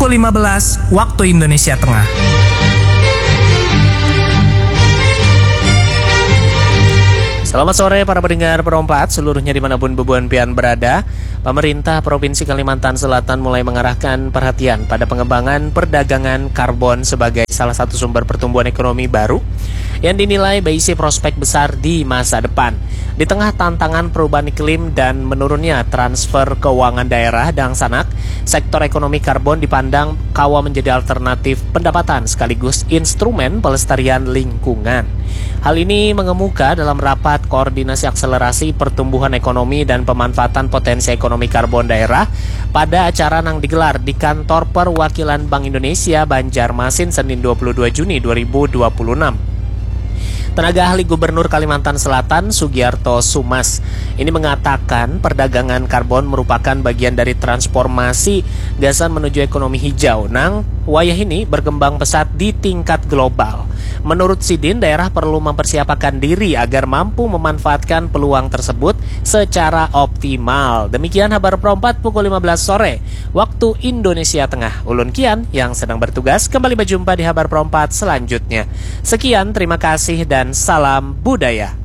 pukul 15 waktu Indonesia Tengah. Selamat sore para pendengar Perompat seluruhnya dimanapun bebuan pian berada. Pemerintah Provinsi Kalimantan Selatan mulai mengarahkan perhatian pada pengembangan perdagangan karbon sebagai salah satu sumber pertumbuhan ekonomi baru yang dinilai berisi prospek besar di masa depan. Di tengah tantangan perubahan iklim dan menurunnya transfer keuangan daerah dan sanak, sektor ekonomi karbon dipandang kawa menjadi alternatif pendapatan sekaligus instrumen pelestarian lingkungan. Hal ini mengemuka dalam rapat koordinasi akselerasi pertumbuhan ekonomi dan pemanfaatan potensi ekonomi karbon daerah pada acara yang digelar di kantor perwakilan Bank Indonesia Banjarmasin Senin 22 Juni 2026. Tenaga ahli Gubernur Kalimantan Selatan Sugiarto Sumas ini mengatakan perdagangan karbon merupakan bagian dari transformasi gasan menuju ekonomi hijau. Nang wayah ini berkembang pesat di tingkat global. Menurut Sidin, daerah perlu mempersiapkan diri agar mampu memanfaatkan peluang tersebut secara optimal. Demikian kabar Perompat pukul 15 sore waktu Indonesia Tengah. Ulun Kian yang sedang bertugas kembali berjumpa di kabar Perompat selanjutnya. Sekian, terima kasih dan salam budaya.